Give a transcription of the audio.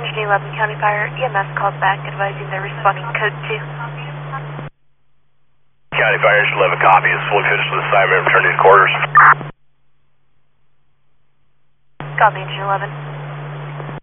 Engine 11 County Fire, EMS called back advising they're responding code 2. County Fire, Engine 11 copy, is fully finished with assignment, returning to quarters. Copy, Engine 11.